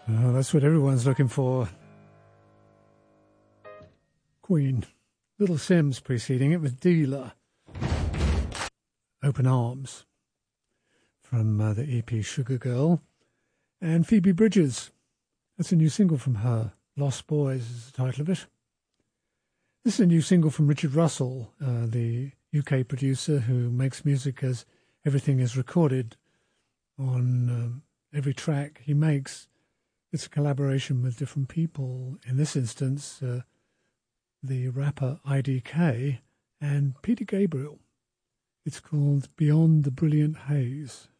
Oh, that's what everyone's looking for. Queen. Little Sims preceding it with Dealer. Open Arms from the EP Sugar Girl. And Phoebe Bridgers. That's a new single from her. Lost Boys is the title of it. This is a new single from Richard Russell, the UK producer who makes music as everything is recorded on every track he makes. It's a collaboration with different people. In this instance, the rapper IDK and Peter Gabriel. It's called Beyond the Brilliant Haze.